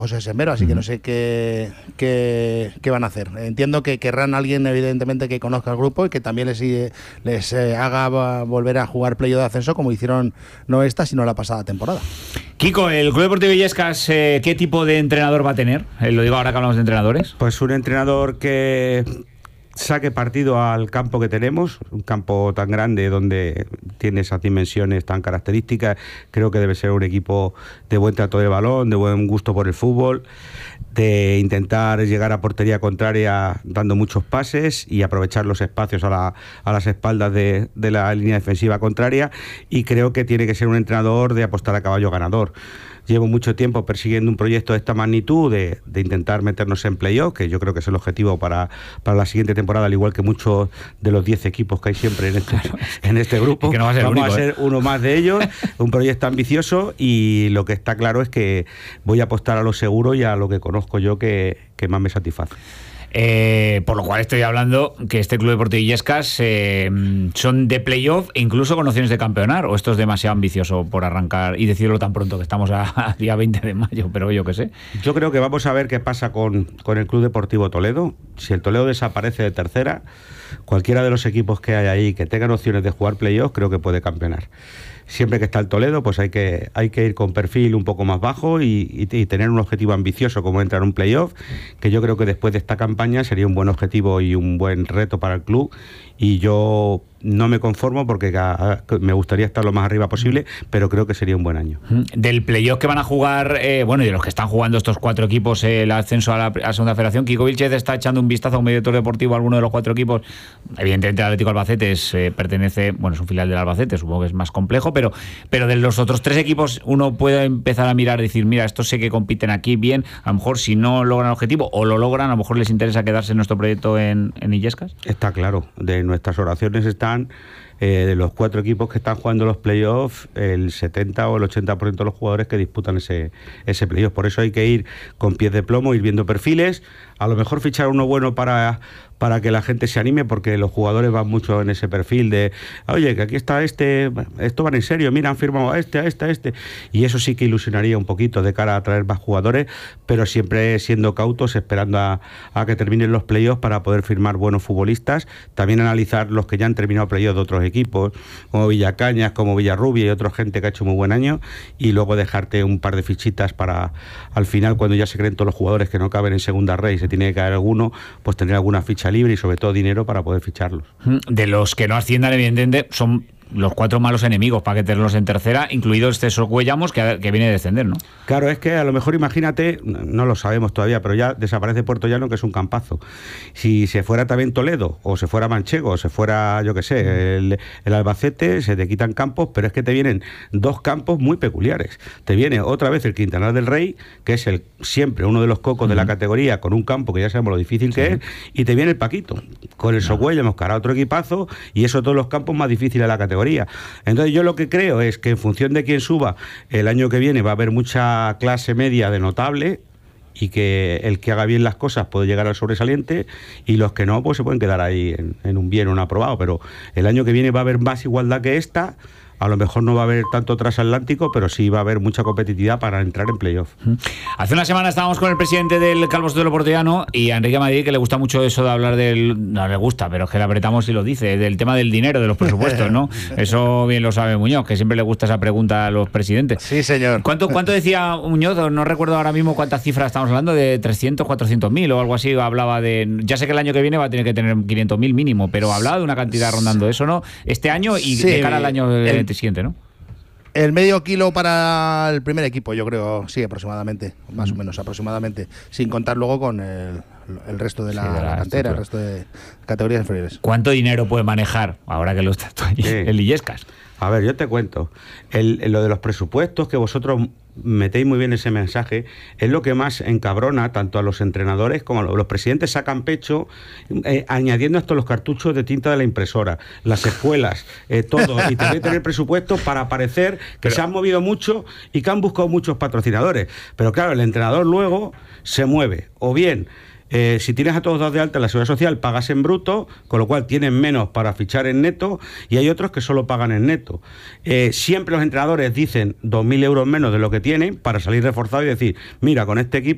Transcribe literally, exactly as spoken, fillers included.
José Sembero, así que no sé qué, qué, qué van a hacer. Entiendo que querrán a alguien, evidentemente, que conozca el grupo y que también les, les eh, haga volver a jugar playoff de ascenso, como hicieron no esta, sino la pasada temporada. Kiko, el Club Deportivo Illescas, eh, ¿qué tipo de entrenador va a tener? Eh, lo digo ahora que hablamos de entrenadores. Pues un entrenador que saque partido al campo que tenemos, un campo tan grande donde tiene esas dimensiones tan características. Creo que debe ser un equipo de buen trato del balón, de buen gusto por el fútbol, de intentar llegar a portería contraria dando muchos pases y aprovechar los espacios a, la, a las espaldas de, de la línea defensiva contraria, y creo que tiene que ser un entrenador de apostar a caballo ganador. Llevo mucho tiempo persiguiendo un proyecto de esta magnitud, de, de intentar meternos en playoff, que yo creo que es el objetivo para, para la siguiente temporada, al igual que muchos de los diez equipos que hay siempre en este, en este grupo. Es que no va a ser Vamos único, a ser ¿eh? uno más de ellos, un proyecto ambicioso, y lo que está claro es que voy a apostar a lo seguro y a lo que conozco yo que, que más me satisface. Eh, por lo cual estoy hablando que este Club Deportivo Illescas eh, son de playoff e incluso con opciones de campeonar, o esto es demasiado ambicioso por arrancar y decirlo tan pronto, que estamos a, a día veinte de mayo, pero yo qué sé. Yo creo que vamos a ver qué pasa con, con el Club Deportivo Toledo. Si el Toledo desaparece de tercera, cualquiera de los equipos que hay ahí que tengan opciones de jugar playoff, creo que puede campeonar. Siempre que está el Toledo, pues hay que, hay que ir con perfil un poco más bajo y, y, y tener un objetivo ambicioso como entrar en un playoff, que yo creo que después de esta campaña sería un buen objetivo y un buen reto para el club, y yo no me conformo porque me gustaría estar lo más arriba posible, pero creo que sería un buen año. Del playoff que van a jugar, eh, bueno, y de los que están jugando estos cuatro equipos, eh, el ascenso a la, a la segunda federación, Kiko Vilchez está echando un vistazo a un mediador deportivo a alguno de los cuatro equipos. Evidentemente el Atlético Albacete es, eh, pertenece, bueno, es un filial del Albacete, supongo que es más complejo, pero, pero de los otros tres equipos uno puede empezar a mirar y decir, mira, estos sé que compiten aquí bien, a lo mejor si no logran el objetivo o lo logran, a lo mejor les interesa quedarse en nuestro proyecto en, en Illescas. Está claro, de nuestras oraciones están Eh, de los cuatro equipos que están jugando los playoffs, el setenta o el ochenta por ciento de los jugadores que disputan ese, ese playoff. Por eso hay que ir con pies de plomo, ir viendo perfiles, a lo mejor fichar uno bueno para, para que la gente se anime, porque los jugadores van mucho en ese perfil de, oye, que aquí está este, esto van en serio, mira, han firmado a este, a este, a este, y eso sí que ilusionaría un poquito de cara a atraer más jugadores, pero siempre siendo cautos, esperando a, a que terminen los playoffs para poder firmar buenos futbolistas, también analizar los que ya han terminado playoffs de otros equipos, equipos como Villacañas, como Villarrubia y otra gente que ha hecho muy buen año, y luego dejarte un par de fichitas para al final, cuando ya se creen todos los jugadores que no caben en segunda red y se tiene que caer alguno, pues tener alguna ficha libre y sobre todo dinero para poder ficharlos. De los que no asciendan, evidentemente, son los cuatro malos enemigos para que tenerlos en tercera, incluido este Sorcuellamos que, que viene a descender, ¿no? Claro, es que a lo mejor imagínate, no lo sabemos todavía, pero ya desaparece Puerto Llano, que es un campazo. Si se fuera también Toledo, o se fuera Manchego, o se fuera, yo qué sé, el, el Albacete, se te quitan campos, pero es que te vienen dos campos muy peculiares. Te viene otra vez el Quintanar del Rey, que es el siempre uno de los cocos uh-huh. de la categoría, con un campo que ya sabemos lo difícil que sí. es, y te viene el Paquito, con el Sorcuellamos, que hará otro equipazo, y esos todos los campos más difíciles de la categoría. Entonces yo lo que creo es que en función de quién suba el año que viene va a haber mucha clase media de notable, y que el que haga bien las cosas puede llegar al sobresaliente, y los que no pues se pueden quedar ahí en, en un bien o un aprobado, pero el año que viene va a haber más igualdad que esta. A lo mejor no va a haber tanto transatlántico, pero sí va a haber mucha competitividad para entrar en playoff. Hace una semana estábamos con el presidente del Calvo Sotelo Portellano y a Enrique Madrid, que le gusta mucho eso de hablar del... No le gusta, pero es que le apretamos y lo dice, del tema del dinero, de los presupuestos, ¿no? Eso bien lo sabe Muñoz, que siempre le gusta esa pregunta a los presidentes. Sí, señor. ¿Cuánto, cuánto decía Muñoz? No recuerdo ahora mismo cuántas cifras estamos hablando, de trescientos, cuatrocientos mil o algo así. Hablaba de... Ya sé que el año que viene va a tener que tener quinientos mil mínimo, pero hablaba de una cantidad rondando eso, ¿no? Este año y sí, de cara al año el... siguiente, ¿no? El medio kilo para el primer equipo, yo creo, sí, aproximadamente, más o menos, aproximadamente, sin contar luego con el, el resto de la, sí, de la, la cantera, el resto de categorías inferiores. ¿Cuánto dinero puede manejar, ahora que lo estás tú allí, sí. el Illescas? A ver, yo te cuento, el, el, lo de los presupuestos, que vosotros metéis muy bien ese mensaje, es lo que más encabrona tanto a los entrenadores como a los, los presidentes. Sacan pecho eh, añadiendo hasta los cartuchos de tinta de la impresora, las escuelas, eh, todo, y tenéis que tener presupuesto para parecer que pero... se han movido mucho y que han buscado muchos patrocinadores. Pero claro, el entrenador luego se mueve, o bien... Eh, si tienes a todos dados de alta en la Seguridad Social, pagas en bruto, con lo cual tienen menos para fichar en neto, y hay otros que solo pagan en neto. Eh, siempre los entrenadores dicen dos mil euros menos de lo que tienen para salir reforzados y decir, mira, con este equipo